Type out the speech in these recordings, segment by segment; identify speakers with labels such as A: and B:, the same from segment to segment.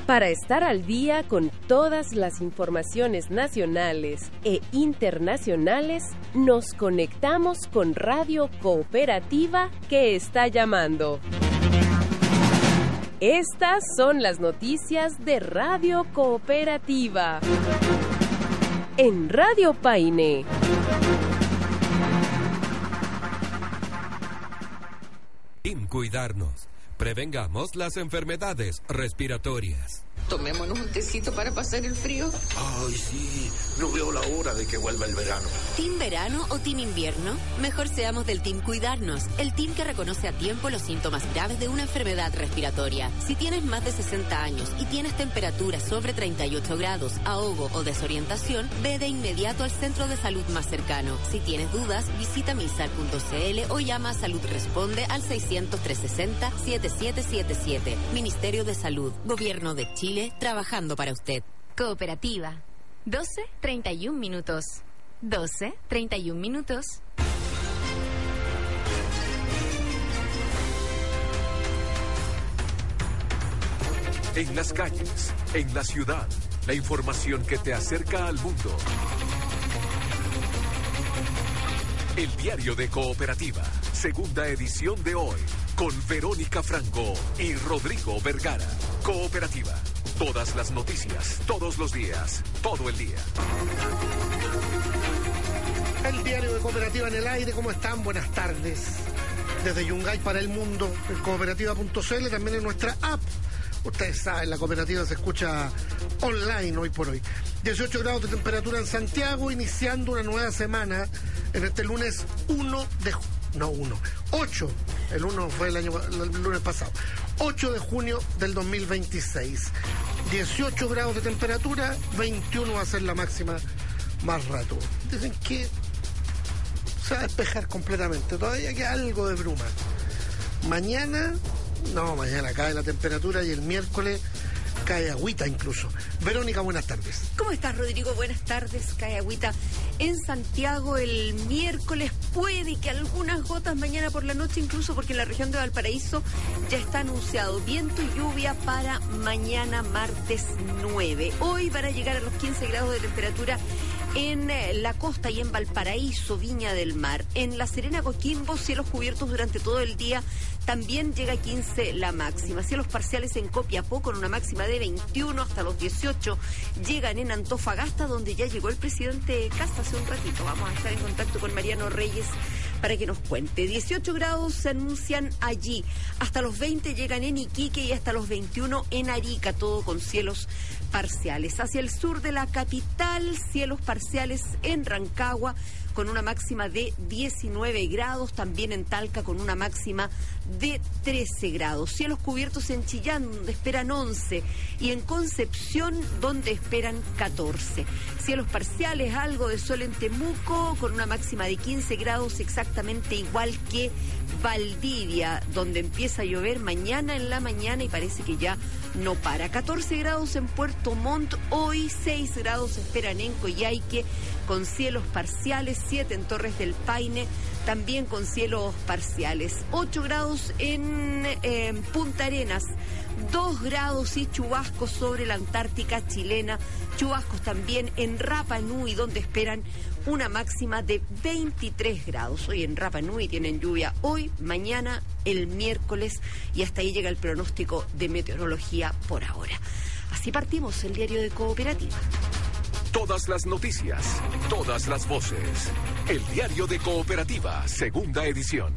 A: Para estar al día con todas las informaciones nacionales e internacionales, nos conectamos con Radio Cooperativa que está llamando. Estas son las noticias de Radio Cooperativa. En Radio Paine.
B: Sin cuidarnos. Prevengamos las enfermedades respiratorias.
C: Tomémonos un tecito para pasar el frío.
D: Ay, sí, no veo la hora de que vuelva el verano.
E: ¿Team verano o team invierno? Mejor seamos del team cuidarnos, el team que reconoce a tiempo los síntomas graves de una enfermedad respiratoria. Si tienes más de 60 años y tienes temperatura sobre 38 grados, ahogo o desorientación, ve de inmediato al centro de salud más cercano. Si tienes dudas, visita milsar.cl o llama a Salud Responde al 600-360-7777. Ministerio de Salud, Gobierno de Chile. Trabajando para usted.
F: Cooperativa. 12:31 minutos. 12:31 minutos.
G: En las calles, en la ciudad, la información que te acerca al mundo. El Diario de Cooperativa, segunda edición de hoy, con Verónica Franco y Rodrigo Vergara. Cooperativa. Todas las noticias, todos los días, todo el día.
H: El Diario de Cooperativa en el aire, ¿cómo están? Buenas tardes. Desde Yungay para el mundo, en cooperativa.cl, también en nuestra app. Ustedes saben, la cooperativa se escucha online hoy por hoy. 18 grados de temperatura en Santiago, iniciando una nueva semana en este lunes 8. El 1 fue el lunes pasado. 8 de junio del 2026. 18 grados de temperatura, 21 va a ser la máxima más rato. Dicen que se va a despejar completamente. Todavía queda algo de bruma. Mañana cae la temperatura y el miércoles cae agüita incluso. Verónica, buenas tardes.
I: ¿Cómo estás, Rodrigo? Buenas tardes. Cae agüita en Santiago el miércoles. Puede que algunas gotas mañana por la noche, incluso porque en la región de Valparaíso ya está anunciado viento y lluvia para mañana martes 9. Hoy van a llegar a los 15 grados de temperatura en la costa y en Valparaíso, Viña del Mar. En La Serena, Coquimbo, cielos cubiertos durante todo el día. También llega a 15 la máxima. Cielos parciales en Copiapó con una máxima de 21 hasta los 18. Llegan en Antofagasta, donde ya llegó el presidente Kast hace un ratito. Vamos a estar en contacto con Mariano Reyes para que nos cuente. 18 grados se anuncian allí. Hasta los 20 llegan en Iquique y hasta los 21 en Arica, todo con cielos parciales. Hacia el sur de la capital, cielos parciales en Rancagua con una máxima de 19 grados, también en Talca con una máxima de 13 grados. Cielos cubiertos en Chillán, donde esperan 11, y en Concepción, donde esperan 14. Cielos parciales, algo de sol en Temuco, con una máxima de 15 grados, exactamente igual que Valdivia, donde empieza a llover mañana en la mañana y parece que ya no para. 14 grados en Puerto Montt, hoy 6 grados se esperan en Coyhaique, con cielos parciales, 7 en Torres del Paine, también con cielos parciales. 8 grados en Punta Arenas, 2 grados y chubascos sobre la Antártica chilena, chubascos también en Rapa Nui, donde esperan una máxima de 23 grados. Hoy en Rapa Nui tienen lluvia hoy, mañana, el miércoles, y hasta ahí llega el pronóstico de meteorología por ahora. Así partimos el Diario de Cooperativa.
G: Todas las noticias, todas las voces. El Diario de Cooperativa, segunda edición.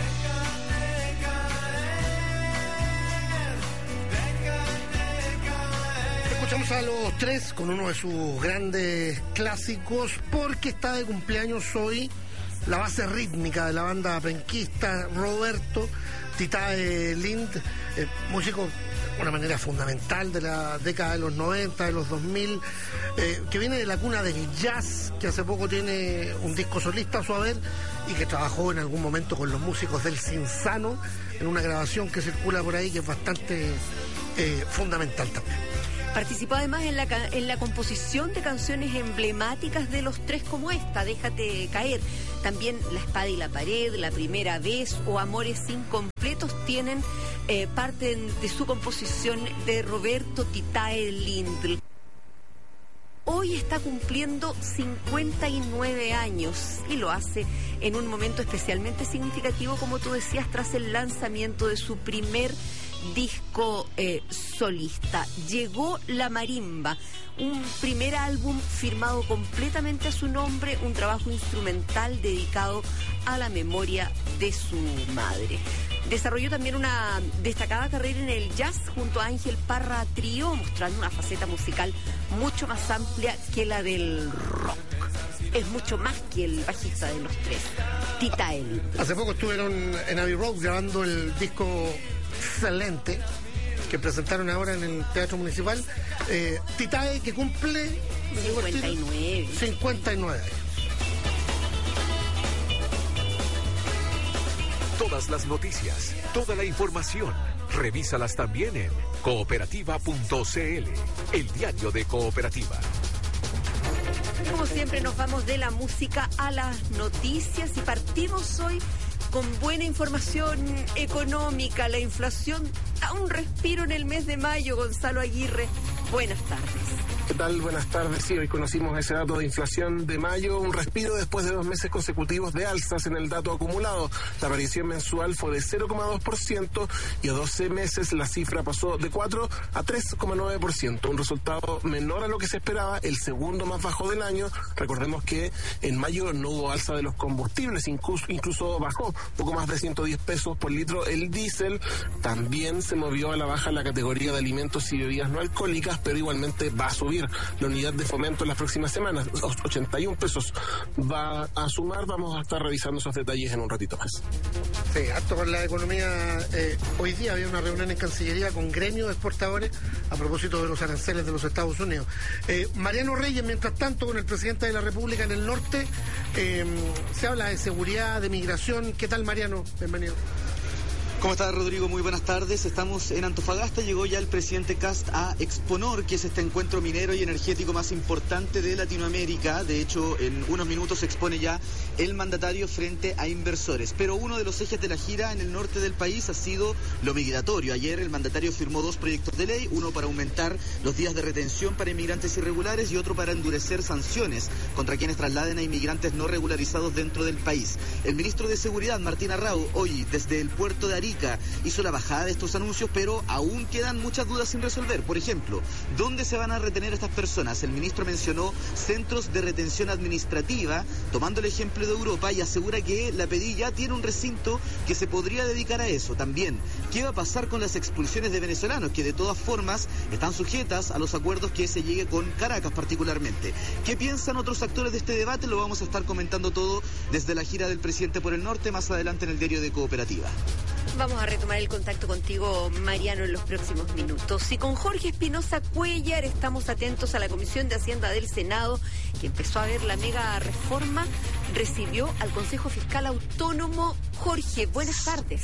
H: Escuchamos a los tres con uno de sus grandes clásicos, porque está de cumpleaños hoy la base rítmica de la banda penquista, Roberto Titae Lind, músico de una manera fundamental de la década de los 90, de los 2000, que viene de la cuna del jazz, que hace poco tiene un disco solista a su haber y que trabajó en algún momento con los músicos del Cinzano en una grabación que circula por ahí que es bastante fundamental también.
I: Participó además en la composición de canciones emblemáticas de los tres como esta, Déjate caer. También La espada y la pared, La primera vez o Amores incompletos tienen parten de su composición de Roberto Titae Lindl. Hoy está cumpliendo 59 años y lo hace en un momento especialmente significativo, como tú decías, tras el lanzamiento de su primer disco solista. Llegó La Marimba, un primer álbum firmado completamente a su nombre, un trabajo instrumental dedicado a la memoria de su madre. Desarrolló también una destacada carrera en el jazz junto a Ángel Parra Trío, mostrando una faceta musical mucho más amplia que la del rock. Es mucho más que el bajista de los tres, Titae Lindl.
H: Hace poco estuvieron en Abbey Road grabando el disco excelente que presentaron ahora en el Teatro Municipal. Titae, que cumple 59 años.
G: Todas las noticias, toda la información, revísalas también en cooperativa.cl, el diario de Cooperativa.
I: Como siempre nos vamos de la música a las noticias y partimos hoy con buena información económica. La inflación da un respiro en el mes de mayo. Gonzalo Aguirre, buenas tardes.
J: ¿Qué tal? Buenas tardes. Sí, hoy conocimos ese dato de inflación de mayo, un respiro después de 2 meses consecutivos de alzas en el dato acumulado. La variación mensual fue de 0,2% y a 12 meses la cifra pasó de 4 a 3,9%, un resultado menor a lo que se esperaba, el segundo más bajo del año. Recordemos que en mayo no hubo alza de los combustibles, incluso bajó poco más de 110 pesos por litro el diésel. También se movió a la baja la categoría de alimentos y bebidas no alcohólicas, pero igualmente va a subir la unidad de fomento en las próximas semanas. 81 pesos va a sumar. Vamos a estar revisando esos detalles en un ratito más.
H: Sí, harto con la economía. Hoy día había una reunión en Cancillería con gremios de exportadores a propósito de los aranceles de los Estados Unidos. Mariano Reyes, mientras tanto, con el presidente de la República en el norte, se habla de seguridad, de migración. ¿Qué tal, Mariano? Bienvenido.
K: ¿Cómo está, Rodrigo? Muy buenas tardes. Estamos en Antofagasta. Llegó ya el presidente Kast a Exponor, que es este encuentro minero y energético más importante de Latinoamérica. De hecho, en unos minutos se expone ya el mandatario frente a inversores. Pero uno de los ejes de la gira en el norte del país ha sido lo migratorio. Ayer el mandatario firmó 2 proyectos de ley, uno para aumentar los días de retención para inmigrantes irregulares y otro para endurecer sanciones contra quienes trasladen a inmigrantes no regularizados dentro del país. El ministro de Seguridad, Martín Arrau, hoy desde el puerto de Arica hizo la bajada de estos anuncios, pero aún quedan muchas dudas sin resolver. Por ejemplo, ¿dónde se van a retener estas personas? El ministro mencionó centros de retención administrativa, tomando el ejemplo de Europa, y asegura que la PDI ya tiene un recinto que se podría dedicar a eso. También, ¿qué va a pasar con las expulsiones de venezolanos, que de todas formas están sujetas a los acuerdos que se llegue con Caracas particularmente? ¿Qué piensan otros actores de este debate? Lo vamos a estar comentando todo desde la gira del presidente por el norte, más adelante en el diario de Cooperativa.
I: Vamos a retomar el contacto contigo, Mariano, en los próximos minutos. Y con Jorge Espinosa Cuellar estamos atentos a la Comisión de Hacienda del Senado, que empezó a ver la mega reforma, recibió al Consejo Fiscal Autónomo. Jorge, buenas tardes.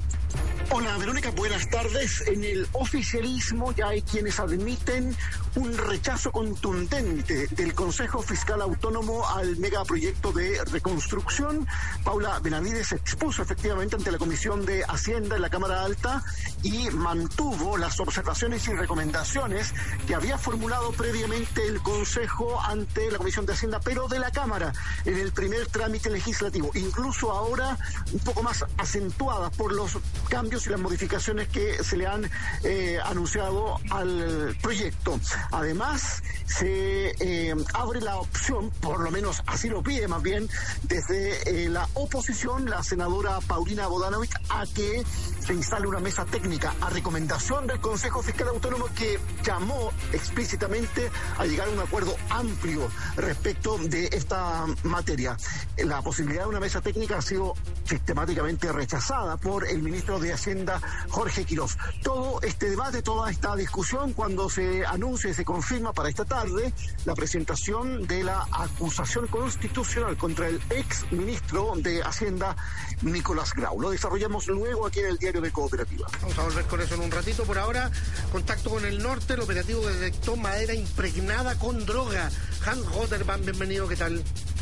L: Hola, Verónica, buenas tardes. En el oficialismo ya hay quienes admiten un rechazo contundente del Consejo Fiscal Autónomo al megaproyecto de reconstrucción. Paula Benavides expuso efectivamente ante la Comisión de Hacienda en la Cámara Alta y mantuvo las observaciones y recomendaciones que había formulado previamente el Consejo ante la Comisión de Hacienda, pero de la Cámara, en el primer trámite legislativo, incluso ahora un poco más acentuadas por los cambios y las modificaciones que se le han anunciado al proyecto. Además, se abre la opción, por lo menos así lo pide más bien, desde la oposición, la senadora Paulina Bodanovich, a que se instale una mesa técnica a recomendación del Consejo Fiscal Autónomo, que llamó explícitamente a llegar a un acuerdo amplio respecto de esta materia. La posibilidad de una mesa técnica ha sido sistemáticamente rechazada por el ministro de Hacienda, Jorge Quirós. Todo este debate, toda esta discusión, cuando se anuncia y se confirma para esta tarde la presentación de la acusación constitucional contra el ex ministro de Hacienda, Nicolás Grau. Lo desarrollamos luego aquí en el diario de Cooperativa.
H: Vamos a volver con eso en un ratito. Por ahora, contacto con el norte. El operativo detectó madera impregnada con droga. Hans Rotterman, bienvenido, ¿qué tal?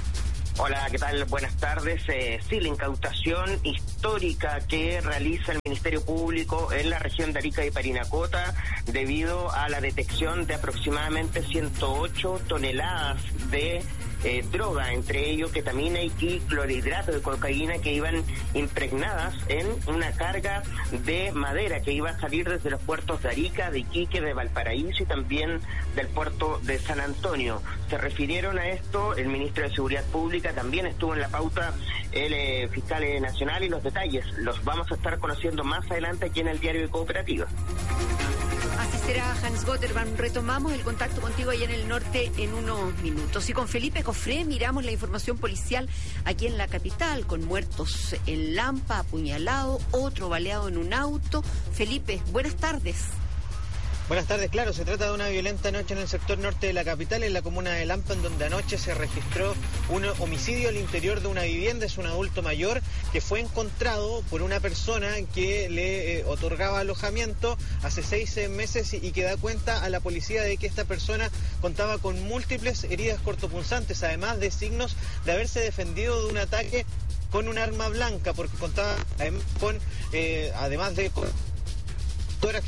M: Hola, ¿qué tal? Buenas tardes. Sí, la incautación histórica que realiza el Ministerio Público en la región de Arica y Parinacota debido a la detección de aproximadamente 108 toneladas de droga, entre ellos ketamina y clorhidrato de cocaína que iban impregnadas en una carga de madera que iba a salir desde los puertos de Arica, de Iquique, de Valparaíso y también del puerto de San Antonio. Se refirieron a esto, el ministro de Seguridad Pública también estuvo en la pauta, el fiscal nacional, y los detalles los vamos a estar conociendo más adelante aquí en el Diario de Cooperativa.
I: Así será, Hans Gotterman. Retomamos el contacto contigo allá en el norte en unos minutos. Y con Felipe Cofré miramos la información policial aquí en la capital, con muertos en Lampa, apuñalado, otro baleado en un auto. Felipe, buenas tardes.
N: Buenas tardes, claro, se trata de una violenta noche en el sector norte de la capital, en la comuna de Lampa, en donde anoche se registró un homicidio al interior de una vivienda. Es un adulto mayor que fue encontrado por una persona que le otorgaba alojamiento hace 6 meses y que da cuenta a la policía de que esta persona contaba con múltiples heridas cortopunzantes, además de signos de haberse defendido de un ataque con un arma blanca, porque contaba con, además de tórax.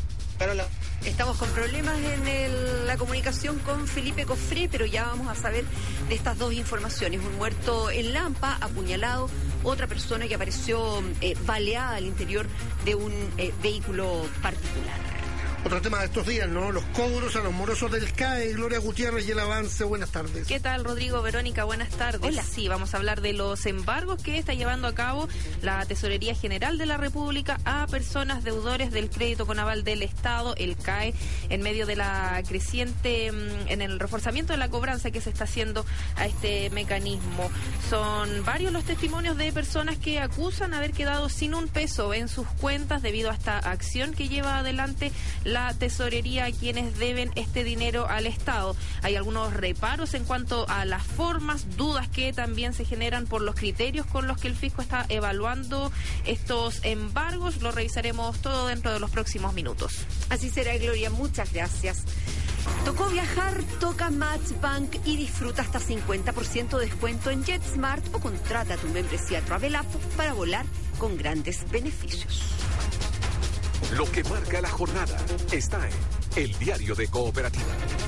I: Estamos con problemas en la comunicación con Felipe Cofré, pero ya vamos a saber de estas dos informaciones. Un muerto en Lampa, apuñalado, otra persona que apareció baleada al interior de un vehículo particular.
H: Otro tema de estos días, ¿no? Los cobros a los morosos del CAE. Gloria Gutiérrez y el avance. Buenas tardes.
O: ¿Qué tal, Rodrigo? Verónica, buenas tardes.
I: Hola.
O: Sí, vamos a hablar de los embargos que está llevando a cabo la Tesorería General de la República a personas deudores del crédito con aval del Estado, el CAE, en medio de la creciente, en el reforzamiento de la cobranza que se está haciendo a este mecanismo. Son varios los testimonios de personas que acusan haber quedado sin un peso en sus cuentas debido a esta acción que lleva adelante la tesorería a quienes deben este dinero al Estado. Hay algunos reparos en cuanto a las formas, dudas que también se generan por los criterios con los que el fisco está evaluando estos embargos. Lo revisaremos todo dentro de los próximos minutos.
I: Así será, Gloria, muchas gracias. Tocó viajar, toca Matchbank y disfruta hasta 50% de descuento en JetSmart o contrata tu membresía Travel App para volar con grandes beneficios.
G: Lo que marca la jornada está en el Diario de Cooperativa.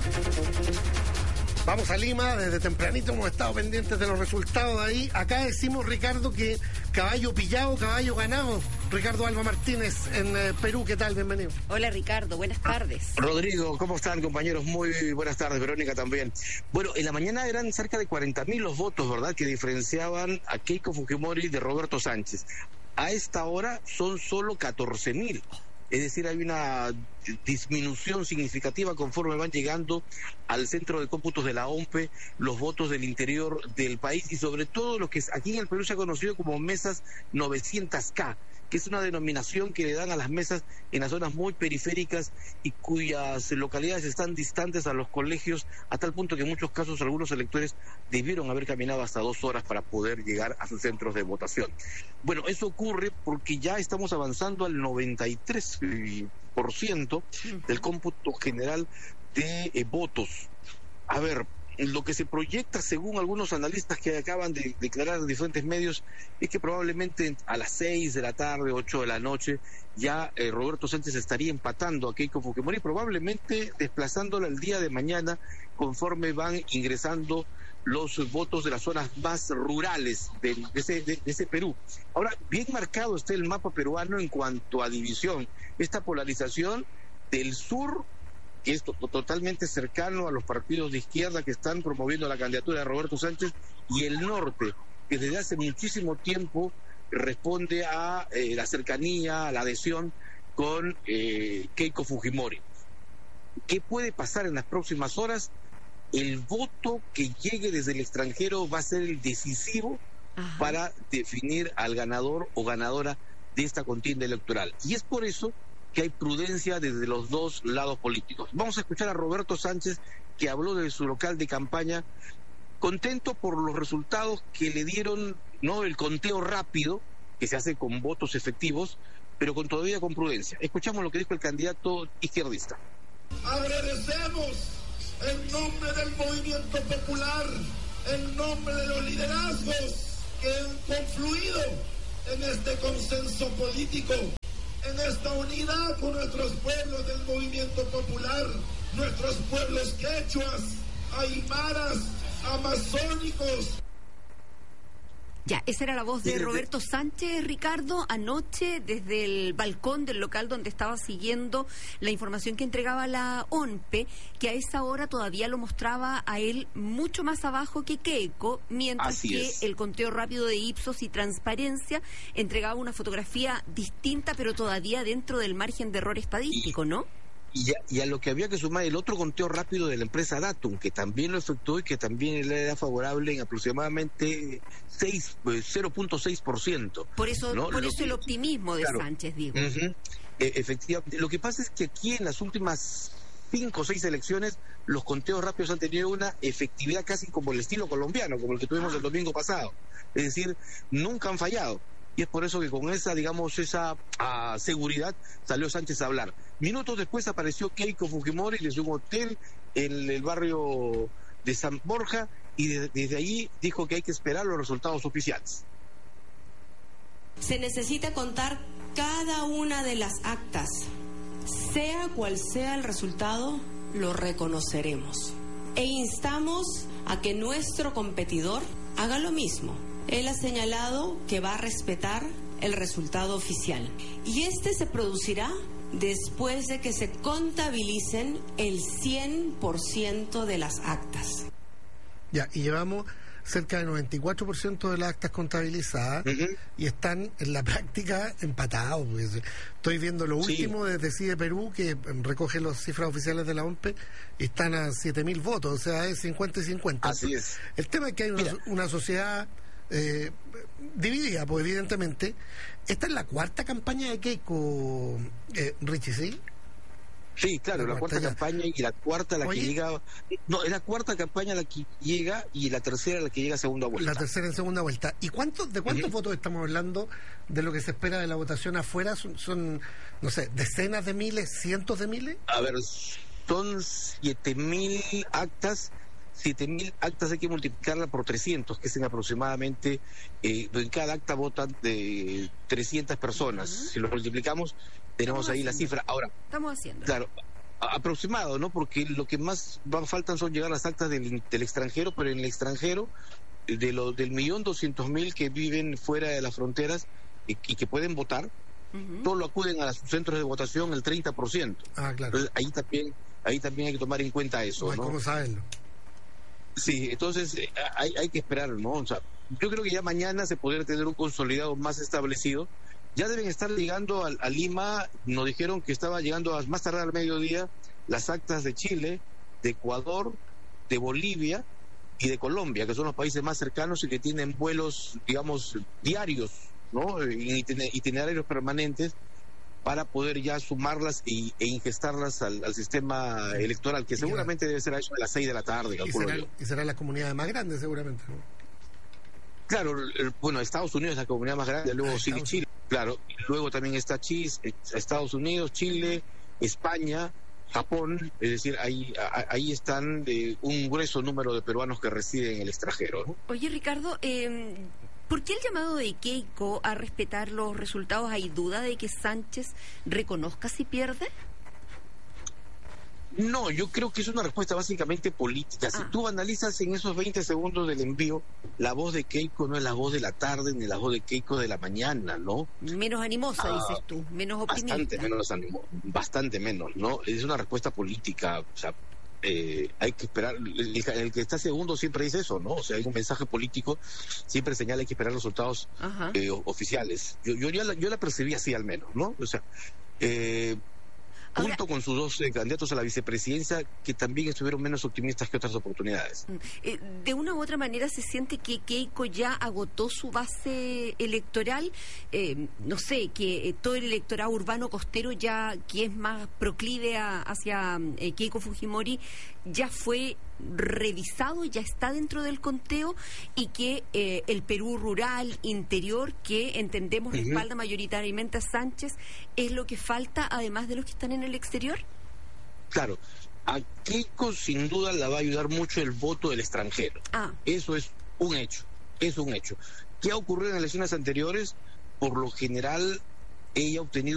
H: Vamos a Lima, desde tempranito hemos estado pendientes de los resultados de ahí. Acá decimos, Ricardo, que caballo pillado, caballo ganado. Ricardo Alba Martínez en Perú, ¿qué tal? Bienvenido.
I: Hola, Ricardo, buenas tardes.
P: Rodrigo, ¿cómo están, compañeros? Muy buenas tardes, Verónica también. Bueno, en la mañana eran cerca de 40.000 los votos, ¿verdad?, que diferenciaban a Keiko Fujimori de Roberto Sánchez. A esta hora son solo 14.000. Es decir, hay una disminución significativa conforme van llegando al centro de cómputos de la OMPE los votos del interior del país y sobre todo lo que aquí en el Perú se ha conocido como mesas 900K, que es una denominación que le dan a las mesas en las zonas muy periféricas y cuyas localidades están distantes a los colegios, a tal punto que en muchos casos algunos electores debieron haber caminado hasta 2 horas para poder llegar a sus centros de votación. Bueno, eso ocurre porque ya estamos avanzando al 93% del cómputo general de votos. A ver, lo que se proyecta, según algunos analistas que acaban de declarar en diferentes medios, es que probablemente a las 6 de la tarde, 8 de la noche, ya Roberto Sánchez estaría empatando a Keiko Fujimori, probablemente desplazándola el día de mañana conforme van ingresando los votos de las zonas más rurales de ese Perú. Ahora, bien marcado está el mapa peruano en cuanto a división. Esta polarización del sur, que es totalmente cercano a los partidos de izquierda que están promoviendo la candidatura de Roberto Sánchez, y el norte, que desde hace muchísimo tiempo responde a la cercanía, a la adhesión con Keiko Fujimori. ¿Qué puede pasar en las próximas horas? El voto que llegue desde el extranjero va a ser el decisivo para definir al ganador o ganadora de esta contienda electoral. Y es por eso que hay prudencia desde los dos lados políticos. Vamos a escuchar a Roberto Sánchez, que habló de su local de campaña, contento por los resultados que le dieron, no el conteo rápido, que se hace con votos efectivos, pero todavía con prudencia. Escuchamos lo que dijo el candidato izquierdista.
Q: Agradecemos en nombre del movimiento popular en nombre de los liderazgos que han confluido en este consenso político, en esta unidad con nuestros pueblos del movimiento popular, nuestros pueblos quechuas, aymaras, amazónicos.
I: Ya, esa era la voz de Roberto Sánchez, Ricardo, anoche desde el balcón del local donde estaba siguiendo la información que entregaba la ONPE, que a esa hora todavía lo mostraba a él mucho más abajo que Keiko, mientras el conteo rápido de Ipsos y Transparencia entregaba una fotografía distinta, pero todavía dentro del margen de error estadístico, ¿no?
P: Y a lo que había que sumar el otro conteo rápido de la empresa Datum, que también lo efectuó y que también le era favorable en aproximadamente 0.6%.
I: Por eso, ¿no? Por eso el optimismo de Sánchez, digo.
P: Efectivamente. Lo que pasa es que aquí en las últimas 5 o 6 elecciones los conteos rápidos han tenido una efectividad casi como el estilo colombiano, como el que tuvimos el domingo pasado. Es decir, nunca han fallado. Y es por eso que con esa, digamos, esa seguridad salió Sánchez a hablar. Minutos después apareció Keiko Fujimori desde un hotel en el barrio de San Borja y desde allí dijo que hay que esperar los resultados oficiales.
R: Se necesita contar cada una de las actas. Sea cual sea el resultado, lo reconoceremos. E instamos a que nuestro competidor haga lo mismo. Él ha señalado que va a respetar el resultado oficial. Y este se producirá después de que se contabilicen el 100% de las actas.
H: Ya, y llevamos cerca del 94% de las actas contabilizadas y están en la práctica empatados. Pues. Estoy viendo lo último de Decide Perú, que recoge las cifras oficiales de la ONPE, y están a 7.000 votos, o sea, es 50 y 50.
P: Así es.
H: El tema es que hay una sociedad dividida, pues evidentemente. Esta es la cuarta campaña de Keiko, Richie, ¿sí?
P: Sí, claro, la cuarta campaña y la cuarta la que llega... No, es la cuarta campaña la que llega y la tercera la que llega a segunda vuelta.
H: La tercera en segunda vuelta. ¿Y de cuántos votos estamos hablando de lo que se espera de la votación afuera? Son, no sé, decenas de miles, cientos de miles.
P: A ver, son 7.000 actas. 7.000 actas hay que multiplicarla por 300, que es en aproximadamente, en cada acta votan de 300 personas. Si lo multiplicamos, tenemos ahí la cifra. Ahora,
I: estamos haciendo.
P: Claro, aproximado, ¿no? Porque lo que más faltan son llegar las actas del extranjero, pero en el extranjero, del 1.200.000 que viven fuera de las fronteras y que pueden votar, solo acuden a los centros de votación el 30%.
H: Ah, claro.
P: Entonces, ahí también hay que tomar en cuenta eso, ¿no?
H: ¿Cómo saberlo?
P: Sí, entonces hay que esperar, ¿no? O sea, yo creo que ya mañana se podría tener un consolidado más establecido. Ya deben estar llegando a Lima, nos dijeron que estaba llegando a más tardar al mediodía las actas de Chile, de Ecuador, de Bolivia y de Colombia, que son los países más cercanos y que tienen vuelos, digamos, diarios, ¿no? Itinerarios permanentes, para poder ya sumarlas e ingestarlas al sistema electoral, que seguramente debe ser a eso de las 6 de la tarde.
H: Y serán las comunidades más grandes, seguramente, ¿no?
P: Claro, bueno, Estados Unidos es la comunidad más grande, luego sigue Chile, claro, luego también está Estados Unidos, Chile, España, Japón, es decir, ahí están un grueso número de peruanos que residen en el extranjero, ¿no?
I: Oye, Ricardo, ¿por qué el llamado de Keiko a respetar los resultados? ¿Hay duda de que Sánchez reconozca si pierde?
P: No, yo creo que es una respuesta básicamente política. Si tú analizas en esos 20 segundos del envío, la voz de Keiko no es la voz de la tarde ni la voz de Keiko de la mañana, ¿no?
I: Menos animosa, dices tú, menos optimista.
P: Bastante menos, ¿no? Es una respuesta política, o sea, hay que esperar. El que está segundo siempre dice eso, ¿no? O sea, hay un mensaje político, siempre señala hay que esperar resultados oficiales. Yo la percibí así al menos, ¿no? O sea, junto con sus dos candidatos a la vicepresidencia, que también estuvieron menos optimistas que otras oportunidades.
I: De una u otra manera se siente que Keiko ya agotó su base electoral, no sé, que todo el electorado urbano costero ya, que es más proclive hacia Keiko Fujimori, ya fue revisado, ya está dentro del conteo, y que el Perú rural, interior, que entendemos respalda mayoritariamente a Sánchez, es lo que falta, además de los que están en el exterior.
P: Claro, A Keiko sin duda la va a ayudar mucho el voto del extranjero. Eso es un hecho, ¿Qué ha ocurrido en elecciones anteriores? Por lo general, ella ha obtenido